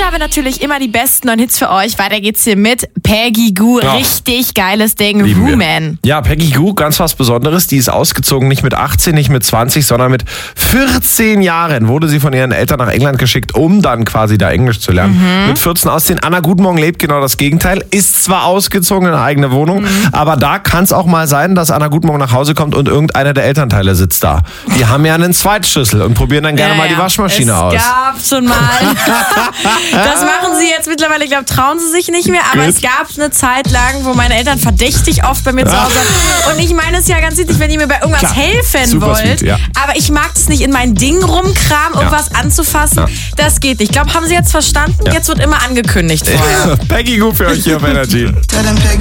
Heute haben wir natürlich immer die besten neuen Hits für euch. Weiter geht's hier mit Peggy Gou. Ja. Richtig geiles Ding. Lieben wir. Woman. Ja, Peggy Gou, ganz was Besonderes. Die ist ausgezogen, nicht mit 18, nicht mit 20, sondern mit 14 Jahren wurde sie von ihren Eltern nach England geschickt, um dann quasi da Englisch zu lernen. Mit 14 ausziehen. Anna Gutmorgen lebt genau das Gegenteil. Ist zwar ausgezogen in eine eigene Wohnung, aber da kann es auch mal sein, dass Anna Gutmorgen nach Hause kommt und irgendeiner der Elternteile sitzt da. Die haben ja einen Zweitschlüssel und probieren dann gerne mal die Waschmaschine aus. Es gab schon mal. Das machen sie jetzt mittlerweile, ich glaube, trauen sie sich nicht mehr. Aber es gab eine Zeit lang, wo meine Eltern verdächtig oft bei mir zu Hause waren. Und ich meine es ja ganz wichtig, wenn ihr mir bei irgendwas helfen Super wollt. sweet, ja. Aber ich mag es nicht, in mein Ding rumkramen, irgendwas anzufassen. Ja. Das geht nicht. Ich glaube, haben sie jetzt verstanden? Ja. Jetzt wird immer angekündigt vorher. Peggy Gou für euch hier auf Energy.